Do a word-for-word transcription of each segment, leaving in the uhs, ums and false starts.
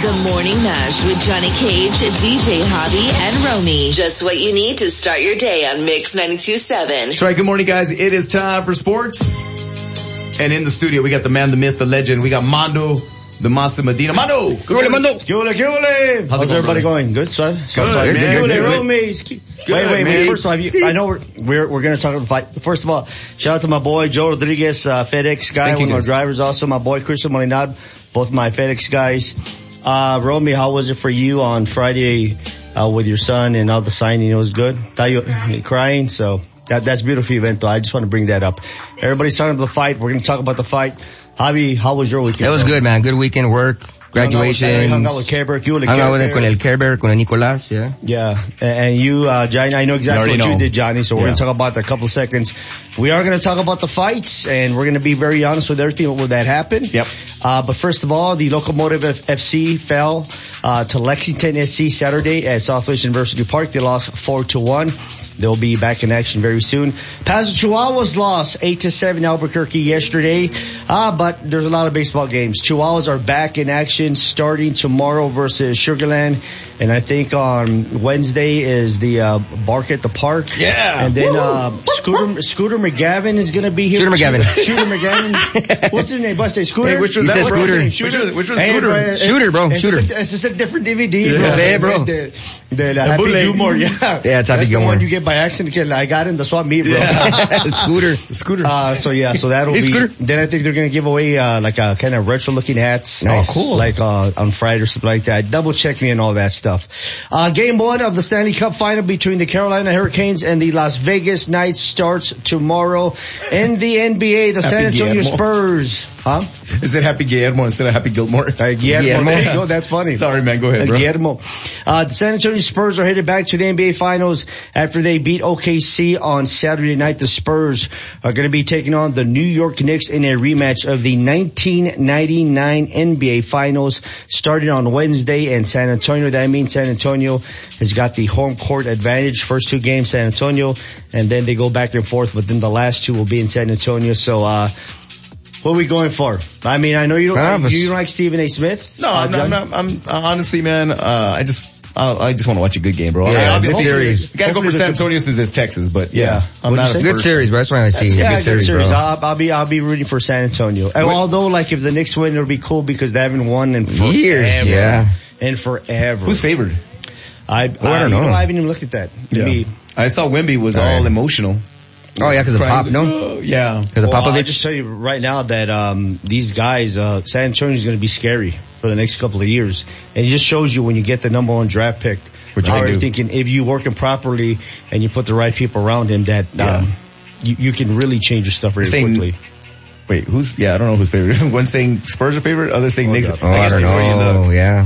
The Morning Mash with Johnny Cage, D J Hobby, and Romy. Just what you need to start your day on Mix ninety-two point seven. That's right. Good morning, guys. It is time for sports. And in the studio, we got the man, the myth, the legend. We got Mondo, the Master Medina. Mondo! Good morning, Mondo. Kiole, kiole. How's, How's going, everybody brother? going? Good, son? Good, good, man. Kiole, Good, Romy. Wait, wait, wait. First of all, you, I know we're, we're, we're going to talk about the fight. First of all, shout out to my boy, Joe Rodriguez, uh, FedEx guy, Thank one you, of our guys. drivers also. My boy, Christian Molinad, both my FedEx guys. Uh, Romy, how was it for you on Friday, uh, with your son and all the signing? It was good. Thought you were crying, so that, that's a beautiful event though. I just want to bring that up. Everybody's talking about the fight. We're going to talk about the fight. Javi, how was your weekend? It was bro? good, man. Good weekend work. Graduation. Hung out with Kerber. You Hung out with con el Kerber, con el Nicolás, yeah. Yeah. And you, uh, Johnny, I know exactly You what know. you did, Johnny, so we're Yeah. going to talk about that in a couple of seconds. We are going to talk about the fights, and we're going to be very honest with everything that happened. Yep. Uh, but first of all, the Locomotive F- FC fell, uh, to Lexington S C Saturday at Southwest University Park. They lost four to one. They'll be back in action very soon. Paso Chihuahuas lost eight to seven Albuquerque yesterday. Uh, but there's a lot of baseball games. Chihuahuas are back in action starting tomorrow versus Sugarland. And I think on Wednesday is the, uh, Bark at the Park. Yeah. And then, uh, Scooter, Scooter McGavin is going to be here. Scooter McGavin. Shooter McGavin. What's his name? What's his Scooter? Hey, which was He that? said What's his Scooter. name? Which was, which was Hey, Scooter? bro, Shooter, bro, it's shooter. Just a, it's just a different D V D, Yeah. bro. Say it, bro. The, the, the Happy bootleg. Gilmore, yeah. Yeah, it's Happy That's Gilmore. the one you get by accident. Kid. I got in the swap meet, bro. Scooter. Scooter. Uh, so yeah, so that'll Hey, be, Scooter. then I think they're gonna give away, uh, like a kind of retro looking hats. Nice. Oh, cool. Like, uh, on Friday or something like that. Double check me and all that stuff. Uh, game one of the Stanley Cup final between the Carolina Hurricanes and the Las Vegas Knights starts tomorrow. In the N B A, the San Antonio Guillermo. Spurs, huh? Is it Happy Guillermo instead of Happy Gilmore? Uh, Guillermo, Guillermo. there you go. That's funny. Sorry, man. Go ahead, bro. Guillermo. Uh, the San Antonio Spurs are headed back to the N B A Finals after they beat O K C on Saturday night. The Spurs are going to be taking on the New York Knicks in a rematch of the nineteen ninety-nine N B A Finals starting on Wednesday in San Antonio. That means San Antonio has got the home court advantage. First two games, San Antonio, and then they go back and forth, but then the last two will be in San Antonio. So, uh, what are we going for? I mean, I know you don't, Ah, like, but- you don't like Stephen A. Smith. No, uh, I'm, not, John? I'm, not, I'm, honestly, man, uh, I just, I, I just want to watch a good game, bro. Yeah, I, good obviously, series. You gotta go for Hopefully San the- Antonio since it's Texas, but yeah, Yeah. I'm What'd not you a say? Good Spurs. series, bro. That's why I see. Yeah, Good series, bro. I'll, I'll be I'll be rooting for San Antonio. And although, like, if the Knicks win, it'll be cool because they haven't won in forever. Years, yeah. And forever. Who's favored? I, I, I don't you know. I haven't even looked at that. Yeah. Me. I saw Wemby was All all right. emotional. Oh, yeah, because of Crying. Pop, no? Oh, yeah. Because of Well, I'll Popovich? just tell you right now that um these guys, uh San Antonio is going to be scary for the next couple of years. And it just shows you when you get the number one draft pick, Which how I you're do. thinking if you work him properly and you put the right people around him, that Yeah. um, you, you can really change your stuff very Saying- quickly. Wait, who's, yeah, I don't know who's favorite. One saying Spurs are favorite, other saying Hold Knicks. up. Oh, I, guess don't it's where you know. look. Yeah.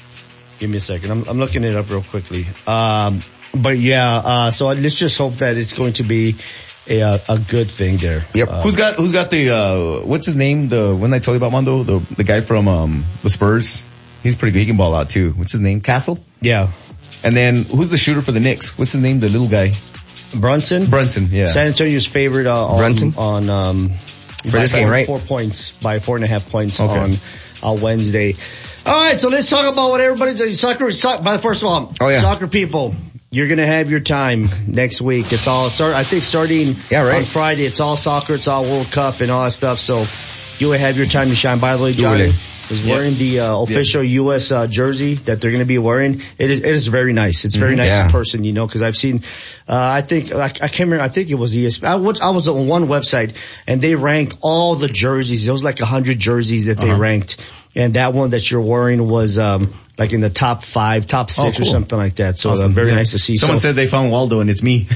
Give me a second. I'm, I'm looking it up real quickly. Um, but yeah, uh, so let's just hope that it's going to be a, uh, a good thing there. Yep. Uh, Who's got, who's got the, uh, what's his name? The, when I told you about Mondo, the, the guy from, um, the Spurs. He's pretty good. He can ball out too. What's his name? Castle? yeah. And then who's the shooter for the Knicks? What's his name? The little guy. Brunson? Brunson, yeah. San Antonio's favorite, uh, on, Brunson? on, um, For by this game, four- right? Four points, by four and a half points Okay. on, on Wednesday. All right. So let's talk about what everybody's doing. Soccer, soccer, but first of all, Oh, yeah. soccer people, you're going to have your time next week. It's all, start, I think starting Yeah, right. on Friday, it's all soccer, it's all World Cup and all that stuff. So you will have your time to shine. By the way, Johnny Really? is wearing the uh, official U S uh, jersey that they're going to be wearing. It is, it is very nice. It's very nice Yeah. in person, you know, because I've seen, uh, I think, I, I can't remember, I think it was E S P N. I was, I was on one website and they ranked all the jerseys. There was like a hundred jerseys that they Uh-huh. ranked. And that one that you're wearing was, um, like in the top five, top six Oh, or cool. something like that. So Awesome. uh, very Yeah. nice to see. Someone so, said they found Waldo and it's me.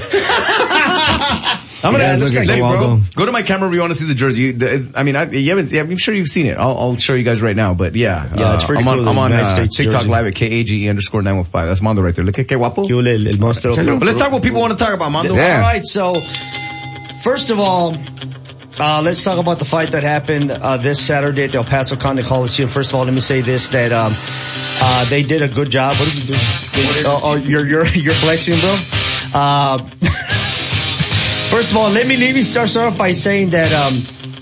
I'm gonna Yeah, ask look at hey, bro, Waldo. go to my camera if you want to see the jersey. You- the- I mean, I, you haven't, yeah, I'm sure you've seen it. I'll, I'll show you guys right now. But yeah, Yeah, it's pretty I'm on, cool, I'm the on United uh, States TikTok jersey. live at K A G E underscore nine one five. That's Mondo right there. Look at que guapo. Yule, el monstruo. But let's talk what people want to talk about, Mondo. Yeah. All right, so first of all, uh, let's talk about the fight that happened uh, this Saturday at the El Paso County Coliseum. First of all, let me say this: that um, uh, they did a good job. What did you do? Oh, oh, you're you're you're flexing, bro. Uh, first of all, let me let me start start off by saying that um,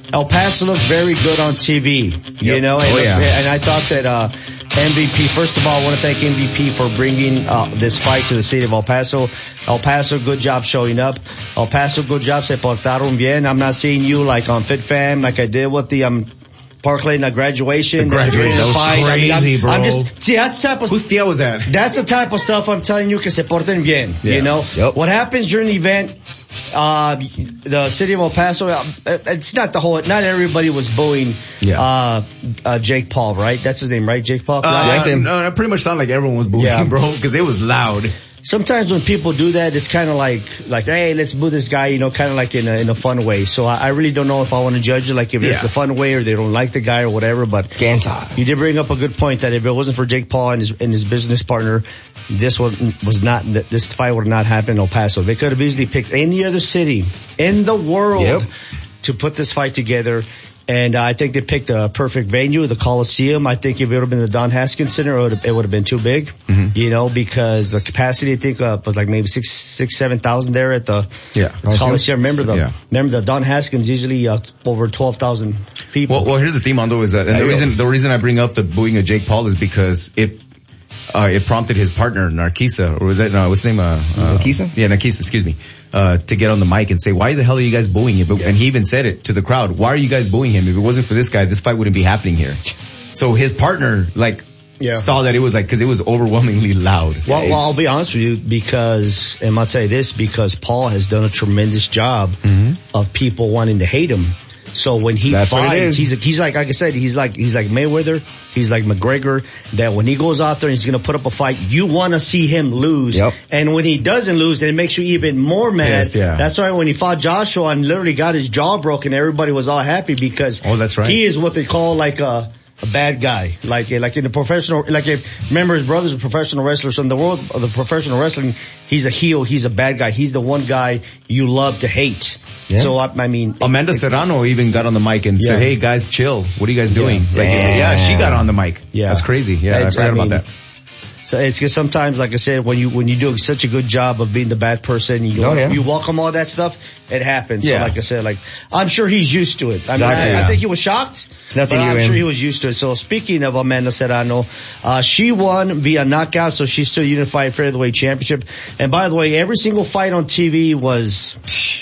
El Paso looked very good on T V, you Yep. know, and, Oh, yeah. and I thought that uh, M V P, first of all, I want to thank M V P for bringing uh, this fight to the city of El Paso. El Paso, good job showing up. El Paso, good job, se portaron bien. I'm not seeing you like on FitFam, like I did with the um, Park Lane uh, graduation. The graduation, the that was fight. crazy, I mean, I'm, bro. I'm just, see, that's the type of, Whose deal was that? that's the type of stuff I'm telling you que se porten bien, Yeah. you know? Yep. What happens during the event, uh, the city of El Paso, uh, it's not the whole, not everybody was booing, Yeah. uh, uh, Jake Paul, right? That's his name, right? Jake Paul? Uh, That's him. no, it pretty much sounded like everyone was booing, Yeah. bro, because it was loud. Sometimes when people do that, it's kind of like, like, hey, let's boo this guy, you know, kind of like in a, in a fun way. So I, I really don't know if I want to judge it, like if it's Yeah. a fun way or they don't like the guy or whatever, but Ganta. you did bring up a good point that if it wasn't for Jake Paul and his, and his business partner, this was, was not, this fight would not happen in El Paso. They could have easily picked any other city in the world Yep. to put this fight together. And uh, I think they picked a perfect venue, the Coliseum. I think if it would have been the Don Haskins Center, it would have, it would have been too big, Mm-hmm. you know, because the capacity I think uh, was like maybe six, six, seven thousand there at the Yeah. Coliseum. Remember the, Yeah. remember the Don Haskins usually uh, over twelve thousand people. Well, well, here's the thing, Mondo, is that, and the There you reason, the reason I bring up the booing of Jake Paul is because it, uh, it prompted his partner, Narkisa, or was that, no, what's his name, uh, uh Narkisa? Yeah, Narkisa, excuse me, uh, to get on the mic and say, why the hell are you guys booing him? But, and he even said it to the crowd, why are you guys booing him? If it wasn't for this guy, this fight wouldn't be happening here. So his partner, like, Yeah. saw that it was like, cause it was overwhelmingly loud. Well, well, I'll be It's- honest with you because, and I'll tell you this, because Paul has done a tremendous job of people wanting to hate him. So when he That's what it fights, is. he's he's like, like I said, he's like he's like Mayweather, he's like McGregor. That when he goes out there and he's going to put up a fight, you want to see him lose. Yep. And when he doesn't lose, it makes you even more mad. Yes, yeah. That's why when he fought Joshua and literally got his jaw broken, everybody was all happy because Oh, that's right. he is what they call like a a bad guy, like like in the professional, like if remember his brother's a professional wrestler. So in the world of the professional wrestling, he's a heel, he's a bad guy, he's the one guy you love to hate. Yeah. So I, I mean, Amanda Serrano even got on the mic and said, Yeah. hey guys, chill. What are you guys doing? Yeah. Like, Damn. yeah, she got on the mic. Yeah. That's crazy. Yeah, I It's- forgot I about mean, that. So it's just sometimes, like I said, when you when you do such a good job of being the bad person, you Oh, yeah. you welcome all that stuff, it happens. Yeah. So like I said, like I'm sure he's used to it. I mean, Exactly, I, I yeah. think he was shocked. It's nothing but new I'm in. sure he was used to it. So speaking of Amanda Serrano, uh, she won via knockout, so she's still unified featherweight championship. And by the way, every single fight on T V was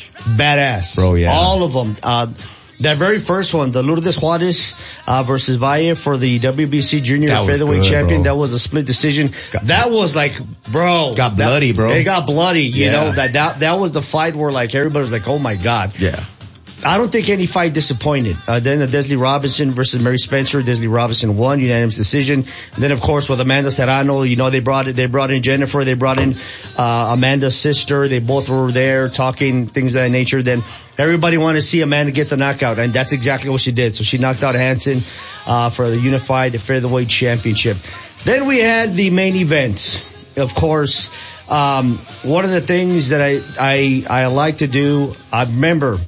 badass. Bro, yeah. All of them. Uh, that very first one, the Lourdes Juarez uh, versus Valle for the W B C Junior That was Featherweight good, Champion. bro. That was a split decision. That was like, bro. Got that- bloody, bro. It got bloody, you Yeah. know. That, that that was the fight where like everybody was like, oh my God. Yeah. I don't think any fight disappointed. Uh, then the Desley Robinson versus Mary Spencer. Desley Robinson won, unanimous decision. And then of course with Amanda Serrano, you know, they brought it, they brought in Jennifer, they brought in, uh, Amanda's sister. They both were there talking, things of that nature. Then everybody wanted to see Amanda get the knockout, and that's exactly what she did. So she knocked out Hansen, uh, for the unified featherweight championship. Then we had the main event. Of course, um, one of the things that I, I, I like to do, I remember,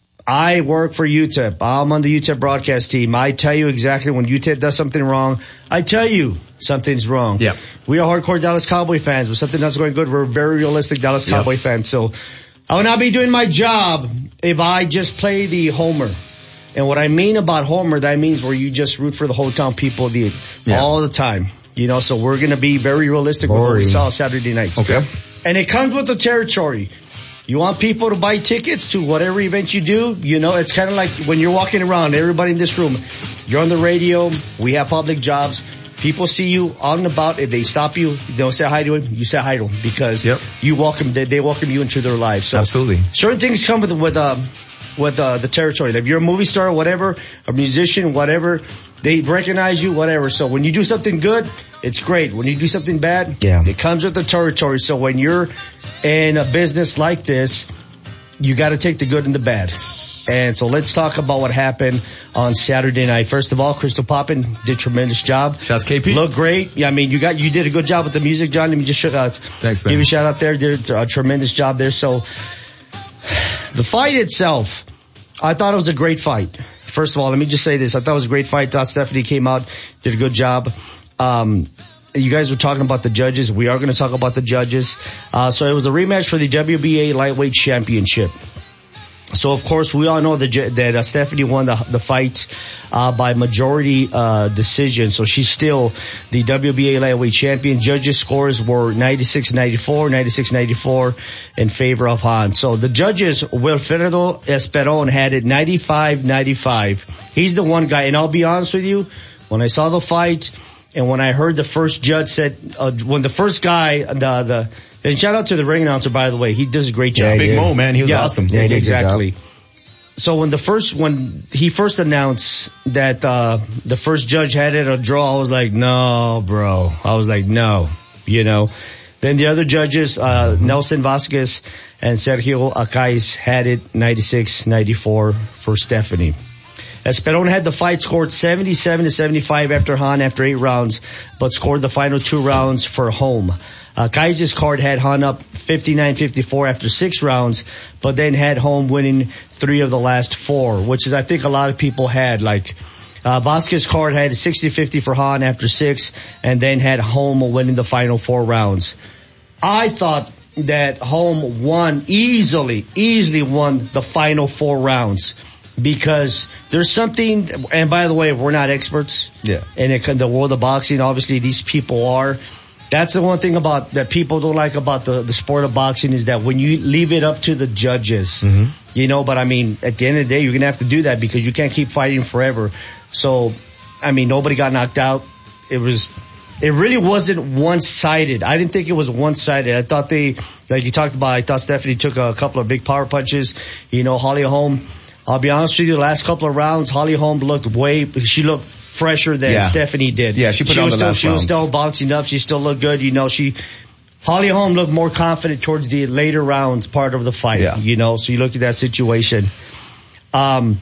I work for U T E P. I'm on the U T E P broadcast team. I tell you exactly when U T E P does something wrong. I tell you something's wrong. Yep. We are hardcore Dallas Cowboy fans. When something that's going good, we're very realistic Dallas Yep. Cowboy fans. So I would not be doing my job if I just play the homer. And what I mean about homer, that means where you just root for the hometown people the, Yeah. all the time. You know, so we're going to be very realistic with what we Boring. saw Saturday night. Okay. And it comes with the territory. You want people to buy tickets to whatever event you do. You know, it's kind of like when you're walking around, everybody in this room, you're on the radio, we have public jobs. People see you out and about. If they stop you, they don't say hi to them. You say hi to them because Yep. you welcome, they, they welcome you into their lives. So Absolutely. certain things come with, with, um, with, uh, the territory. If you're a movie star, whatever, a musician, whatever, they recognize you, whatever. So when you do something good, it's great. When you do something bad, Yeah. it comes with the territory. So when you're in a business like this, you got to take the good and the bad. And so let's talk about what happened on Saturday night. First of all, Crystal Poppin did tremendous job. Shouts K P. Looked great. Yeah, I mean, you got, you did a good job with the music, John. Let me just shout out. Thanks, man. Give you a shout out there. Did a tremendous job there. So the fight itself, I thought it was a great fight. First of all, let me just say this. I thought it was a great fight. Thought Stephanie came out, did a good job. Um, you guys were talking about the judges. We are going to talk about the judges. Uh, so it was a rematch for the W B A Lightweight Championship. So of course we all know that that uh, Stephanie won the the fight uh, by majority uh, decision. So she's still the W B A lightweight champion. Judges' scores were ninety-six ninety-four, ninety-six ninety-four in favor of Han. So the judges, Wilfredo Esperon had it ninety-five ninety-five. He's the one guy, and I'll be honest with you, when I saw the fight and when I heard the first judge said, uh, when the first guy, the the and shout out to the ring announcer, by the way. He does a great job. Yeah, Big Mo, man. He was yeah, awesome. Yeah, he did a good exactly. job. So when the first, when he first announced that, uh, the first judge had it a draw, I was like, no, bro. I was like, no, you know. Then the other judges, uh, mm-hmm. Nelson Vasquez and Sergio Acais had it ninety-six ninety-four for Stephanie. Esperon had the fight scored seventy-seven to seventy-five after Han after eight rounds, but scored the final two rounds for home. Uh, Kaiser's card had Han up fifty-nine fifty-four after six rounds, but then had home winning three of the last four, which is, I think, a lot of people had. Like, uh, Vasquez's card had sixty fifty for Han after six, and then had home winning the final four rounds. I thought that home won easily, easily won the final four rounds. Because there's something, and by the way, we're not experts. Yeah. In it, the world of boxing, obviously these people are. That's the one thing about that people don't like about the, the sport of boxing is that when you leave it up to the judges, mm-hmm. you know, but I mean, at the end of the day, you're going to have to do that because you can't keep fighting forever. So, I mean, nobody got knocked out. It was, it really wasn't one-sided. I didn't think it was one-sided. I thought they, like you talked about, I thought Stephanie took a couple of big power punches. You know, Holly Holm, I'll be honest with you, the last couple of rounds, Holly Holm looked way, she looked fresher than yeah. Stephanie did. Yeah, she put she on was the still, last She was rounds. still bouncing up. She still looked good. You know, she, Holly Holm looked more confident towards the later rounds part of the fight, yeah. you know, so you look at that situation. Um,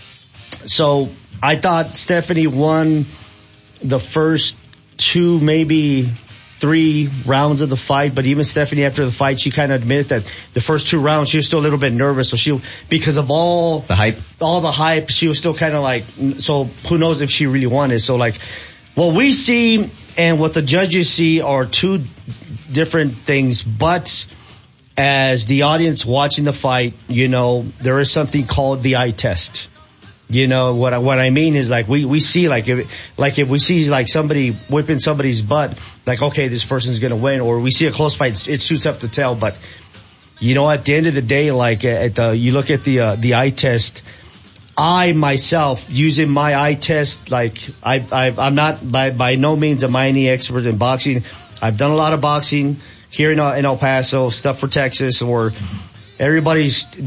so I thought Stephanie won the first two, maybe three rounds of the fight, but even Stephanie after the fight, she kind of admitted that the first two rounds she was still a little bit nervous. So she, because of all the hype, all the hype, she was still kind of like, so who knows if she really won it. So like, what we see and what the judges see are two different things, but as the audience watching the fight, you know, there is something called the eye test. You know, what I, what I mean is like we, we see like if, like if we see like somebody whipping somebody's butt, like, okay, this person's gonna win, or we see a close fight, it shoots up to tell, but you know, at the end of the day, like at the, you look at the, uh, the eye test, I myself using my eye test, like I, I, I'm not by, by no means am I any expert in boxing. I've done a lot of boxing here in, in El Paso, stuff for Texas, or everybody's